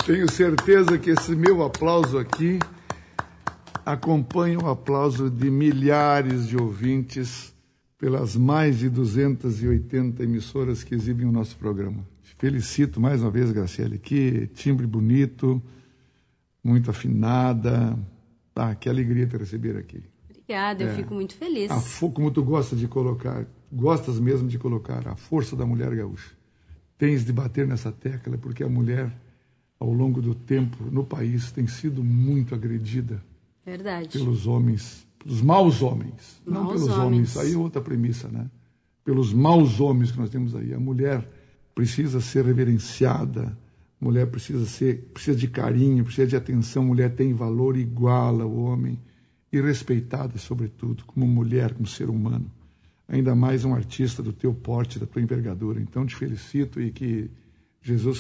Tenho certeza que esse meu aplauso aqui acompanha o aplauso de milhares de ouvintes pelas mais de 280 emissoras que exibem o nosso programa. Felicito mais uma vez, Graciele, que timbre bonito, muito afinada. Que alegria te receber aqui. Obrigada, eu fico muito feliz. Como tu gostas mesmo de colocar a força da mulher gaúcha. Tens de bater nessa tecla, porque a mulher, ao longo do tempo, no país, tem sido muito agredida. Verdade. Pelos homens, pelos maus homens. Não Maus pelos homens, aí é outra premissa, né? Pelos maus homens que nós temos aí. A mulher precisa ser reverenciada, a mulher precisa de carinho, precisa de atenção, a mulher tem valor igual ao homem e respeitada, sobretudo, como mulher, como ser humano. Ainda mais um artista do teu porte, da tua envergadura. Então, te felicito e que Jesus